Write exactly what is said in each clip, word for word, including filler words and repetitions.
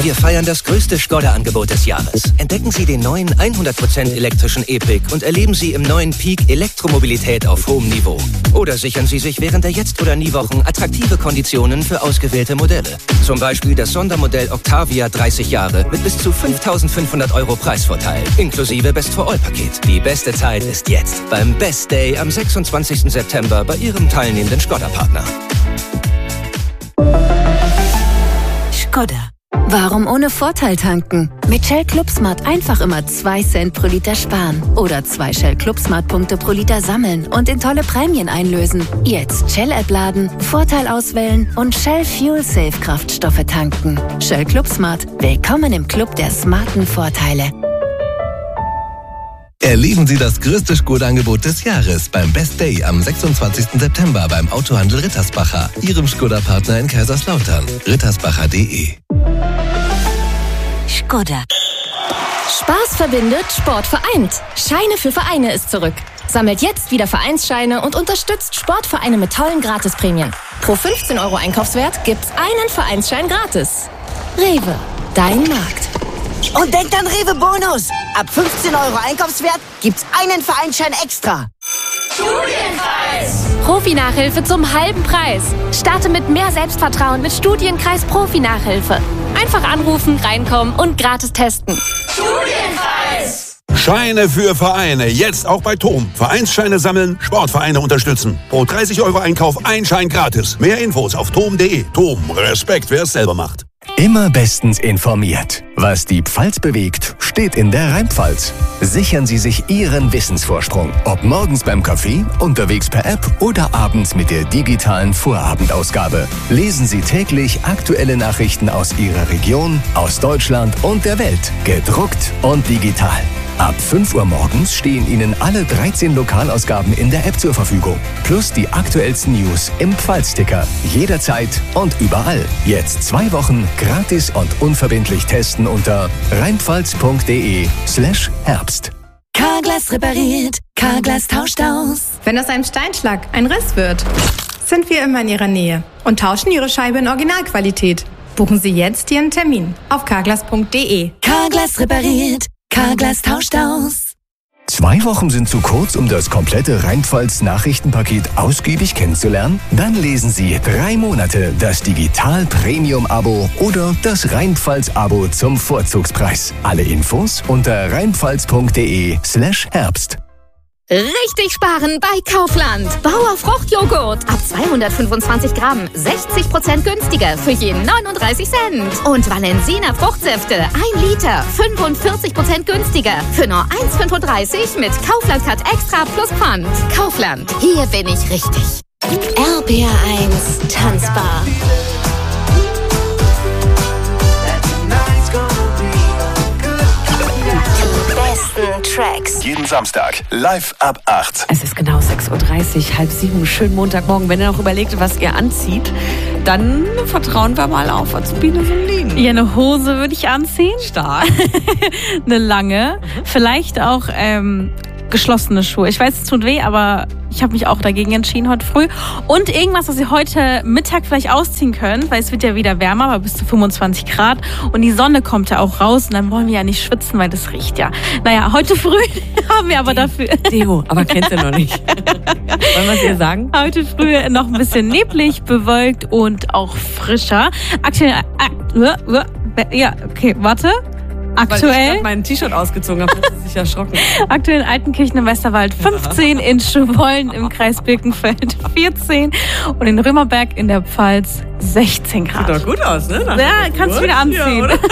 Wir feiern das größte Skoda-Angebot des Jahres. Entdecken Sie den neuen hundert Prozent elektrischen E-Pick und erleben Sie im neuen Peak Elektromobilität auf hohem Niveau. Oder sichern Sie sich während der Jetzt- oder Nie-Wochen attraktive Konditionen für ausgewählte Modelle. Zum Beispiel das Sondermodell Octavia dreißig Jahre mit bis zu fünftausendfünfhundert Euro Preisvorteil, inklusive Best-for-All-Paket. Die beste Zeit ist jetzt beim Best Day am sechsundzwanzigsten September bei Ihrem teilnehmenden Skoda-Partner. Skoda. Warum ohne Vorteil tanken? Mit Shell Club Smart einfach immer zwei Cent pro Liter sparen. Oder zwei Shell Club Smart Punkte pro Liter sammeln und in tolle Prämien einlösen. Jetzt Shell-App laden, Vorteil auswählen und Shell Fuel Safe Kraftstoffe tanken. Shell Club Smart. Willkommen im Club der smarten Vorteile. Erleben Sie das größte Skoda-Angebot des Jahres beim Best Day am sechsundzwanzigsten September beim Autohandel Rittersbacher, Ihrem Skoda-Partner in Kaiserslautern. rittersbacher punkt de. Skoda. Spaß verbindet, Sport vereint. Scheine für Vereine ist zurück. Sammelt jetzt wieder Vereinsscheine und unterstützt Sportvereine mit tollen Gratisprämien. Pro fünfzehn Euro Einkaufswert gibt's einen Vereinsschein gratis. Rewe, dein Markt. Und denkt an Rewe Bonus. Ab fünfzehn Euro Einkaufswert gibt's einen Vereinsschein extra. Studienkreis. Profi-Nachhilfe zum halben Preis. Starte mit mehr Selbstvertrauen mit Studienkreis Profi-Nachhilfe. Einfach anrufen, reinkommen und gratis testen. Studienkreis. Scheine für Vereine. Jetzt auch bei T O M. Vereinsscheine sammeln, Sportvereine unterstützen. Pro dreißig Euro Einkauf ein Schein gratis. Mehr Infos auf tom punkt de. T O M. Respekt, wer es selber macht. Immer bestens informiert. Was die Pfalz bewegt, steht in der Rheinpfalz. Sichern Sie sich Ihren Wissensvorsprung. Ob morgens beim Kaffee, unterwegs per App oder abends mit der digitalen Vorabendausgabe. Lesen Sie täglich aktuelle Nachrichten aus Ihrer Region, aus Deutschland und der Welt. Gedruckt und digital. Ab fünf Uhr morgens stehen Ihnen alle dreizehn Lokalausgaben in der App zur Verfügung. Plus die aktuellsten News im Pfalzticker. Jederzeit und überall. Jetzt zwei Wochen gratis und unverbindlich testen unter rheinpfalz punkt de slash Herbst. Carglass repariert, Carglass tauscht aus. Wenn aus einem Steinschlag ein Riss wird, sind wir immer in Ihrer Nähe und tauschen Ihre Scheibe in Originalqualität. Buchen Sie jetzt Ihren Termin auf carglass punkt de. Carglass repariert, Carglass tauscht aus. Zwei Wochen sind zu kurz, um das komplette Rheinpfalz-Nachrichtenpaket ausgiebig kennenzulernen? Dann lesen Sie drei Monate das Digital-Premium-Abo oder das Rheinpfalz-Abo zum Vorzugspreis. Alle Infos unter rheinpfalz punkt de slash Herbst. Richtig sparen bei Kaufland. Bauer Fruchtjoghurt ab zweihundertfünfundzwanzig Gramm. sechzig Prozent günstiger für jeden neununddreißig Cent. Und Valensina Fruchtsäfte ein Liter. fünfundvierzig Prozent günstiger für nur eins Komma fünfunddreißig mit Kaufland Cut Extra plus Pfand. Kaufland. Hier bin ich richtig. R P R eins Tanzbar. Tracks. Jeden Samstag live ab acht. Es ist genau sechs Uhr dreißig, halb sieben. Schönen Montagmorgen. Wenn ihr noch überlegt, was ihr anzieht, dann vertrauen wir mal auf Azubine Solin. Ja, eine Hose würde ich anziehen. Stark. Eine lange. Mhm. Vielleicht auch ähm, geschlossene Schuhe. Ich weiß, es tut weh, aber ich habe mich auch dagegen entschieden heute früh. Und irgendwas, was ihr heute Mittag vielleicht ausziehen könnt, weil es wird ja wieder wärmer, aber bis zu fünfundzwanzig Grad. Und die Sonne kommt ja auch raus und dann wollen wir ja nicht schwitzen, weil das riecht ja. Naja, heute früh haben wir aber dafür... Deo, aber kennst du noch nicht. Wollen wir es ihr sagen? Heute früh noch ein bisschen neblig, bewölkt und auch frischer. Aktuell... Äh, ja, okay, warte. Aktuell. Weil ich mein T-Shirt ausgezogen habe, hat sie sich erschrocken. Aktuell in Altenkirchen im Westerwald fünfzehn, in Schwollen im Kreis Birkenfeld vierzehn und in Römerberg in der Pfalz sechzehn Grad. Sieht doch gut aus, ne? Nach ja, kannst du wieder anziehen. Ja,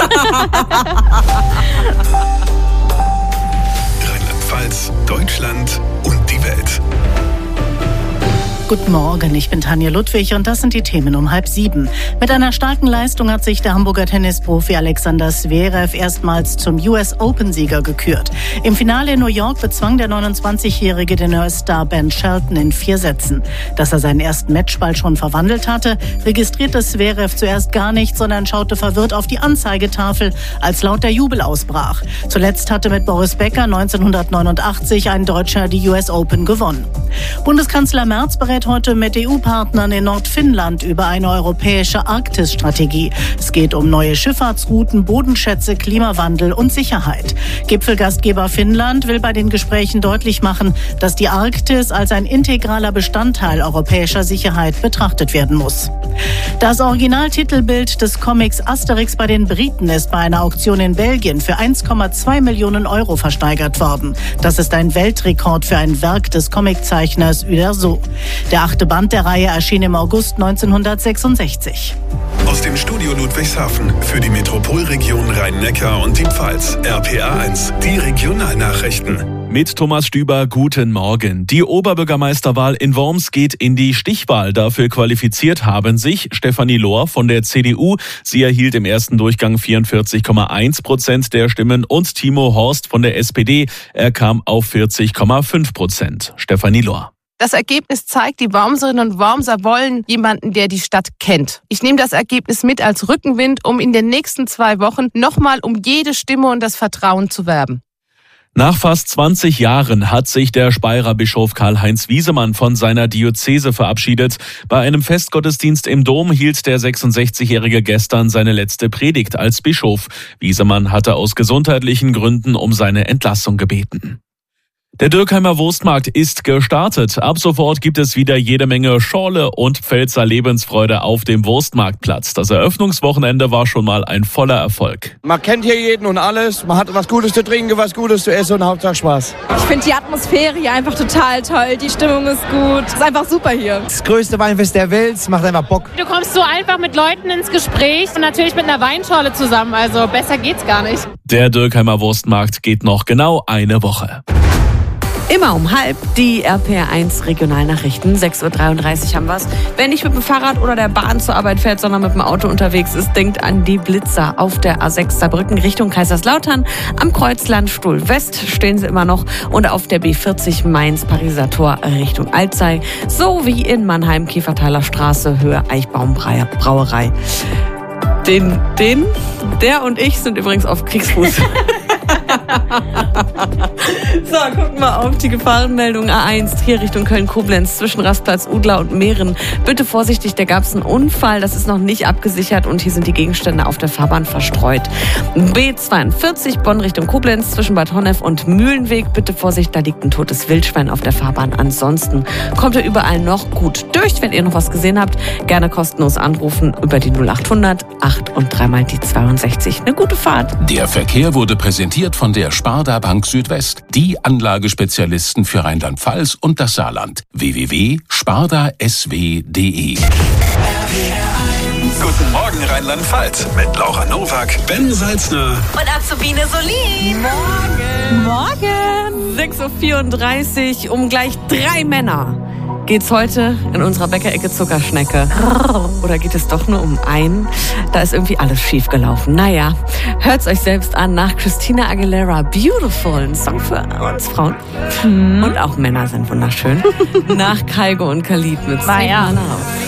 Rheinland-Pfalz, Deutschland und die Welt. Guten Morgen, ich bin Tanja Ludwig und das sind die Themen um halb sieben. Mit einer starken Leistung hat sich der Hamburger Tennisprofi Alexander Zverev erstmals zum U S Open-Sieger gekürt. Im Finale in New York bezwang der neunundzwanzigjährige den U S-Star Ben Shelton in vier Sätzen. Dass er seinen ersten Matchball schon verwandelt hatte, registrierte Zverev zuerst gar nicht, sondern schaute verwirrt auf die Anzeigetafel, als laut der Jubel ausbrach. Zuletzt hatte mit Boris Becker neunzehnhundertneunundachtzig ein Deutscher die U S Open gewonnen. Bundeskanzler Merz berät berät heute mit E U-Partnern in Nordfinnland über eine europäische Arktisstrategie. Es geht um neue Schifffahrtsrouten, Bodenschätze, Klimawandel und Sicherheit. Gipfelgastgeber Finnland will bei den Gesprächen deutlich machen, dass die Arktis als ein integraler Bestandteil europäischer Sicherheit betrachtet werden muss. Das Originaltitelbild des Comics Asterix bei den Briten ist bei einer Auktion in Belgien für eins Komma zwei Millionen Euro versteigert worden. Das ist ein Weltrekord für ein Werk des Comiczeichners Uderzo. Der achte Band der Reihe erschien im August neunzehnhundertsechsundsechzig. Aus dem Studio Ludwigshafen für die Metropolregion Rhein-Neckar und die Pfalz. R P A eins, die Regionalnachrichten. Mit Thomas Stüber, guten Morgen. Die Oberbürgermeisterwahl in Worms geht in die Stichwahl. Dafür qualifiziert haben sich Stefanie Lohr von der C D U. Sie erhielt im ersten Durchgang vierundvierzig Komma eins Prozent der Stimmen und Timo Horst von der S P D. Er kam auf vierzig Komma fünf Prozent. Stefanie Lohr. Das Ergebnis zeigt, die Wormserinnen und Wormser wollen jemanden, der die Stadt kennt. Ich nehme das Ergebnis mit als Rückenwind, um in den nächsten zwei Wochen nochmal um jede Stimme und das Vertrauen zu werben. Nach fast zwanzig Jahren hat sich der Speyerer Bischof Karl-Heinz Wiesemann von seiner Diözese verabschiedet. Bei einem Festgottesdienst im Dom hielt der sechsundsechzigjährige gestern seine letzte Predigt als Bischof. Wiesemann hatte aus gesundheitlichen Gründen um seine Entlassung gebeten. Der Dürkheimer Wurstmarkt ist gestartet. Ab sofort gibt es wieder jede Menge Schorle und Pfälzer Lebensfreude auf dem Wurstmarktplatz. Das Eröffnungswochenende war schon mal ein voller Erfolg. Man kennt hier jeden und alles. Man hat was Gutes zu trinken, was Gutes zu essen und Hauptsache Spaß. Ich finde die Atmosphäre hier einfach total toll. Die Stimmung ist gut. Es ist einfach super hier. Das größte Weinfest der Welt. Es macht einfach Bock. Du kommst so einfach mit Leuten ins Gespräch und natürlich mit einer Weinschorle zusammen. Also besser geht's gar nicht. Der Dürkheimer Wurstmarkt geht noch genau eine Woche. Immer um halb die R P R eins Regionalnachrichten. sechs Uhr dreiunddreißig haben wir's. Wer nicht mit dem Fahrrad oder der Bahn zur Arbeit fährt, sondern mit dem Auto unterwegs ist, denkt an die Blitzer auf der A sechs Saarbrücken Richtung Kaiserslautern. Am Kreuzland Stuhl West stehen sie immer noch und auf der B vierzig Mainz Pariser Tor Richtung Alzey sowie in Mannheim Kieferthaler Straße Höhe Eichbaum Brauerei. Den, den, der und ich sind übrigens auf Kriegsfuß. So, gucken wir auf die Gefahrenmeldung A eins, hier Richtung Köln-Koblenz, zwischen Rastplatz Udler und Mehren. Bitte vorsichtig, da gab es einen Unfall, das ist noch nicht abgesichert und hier sind die Gegenstände auf der Fahrbahn verstreut. B zweiundvierzig, Bonn Richtung Koblenz, zwischen Bad Honnef und Mühlenweg. Bitte Vorsicht, da liegt ein totes Wildschwein auf der Fahrbahn. Ansonsten kommt ihr überall noch gut durch. Wenn ihr noch was gesehen habt, gerne kostenlos anrufen über die null achthundert acht und dreimal die zweiundsechzig. Eine gute Fahrt. Der Verkehr wurde präsentiert von der Sparda Bank Südwest, die Anlagespezialisten für Rheinland-Pfalz und das Saarland. w w w punkt sparda s w punkt d e. Guten Morgen Rheinland-Pfalz mit Laura Nowak, Ben Salzner und Azubine Solin. Morgen. Morgen. sechs Uhr vierunddreißig, um gleich drei Männer geht's heute in unserer Bäckerecke Zuckerschnecke. Oder geht es doch nur um einen? Da ist irgendwie alles schief gelaufen. Naja, hört's euch selbst an nach Christina Aguilera. Beautiful, ein Song für uns Frauen. Hm. Und auch Männer sind wunderschön. Nach Kaigo und Khalid mit Save My Love.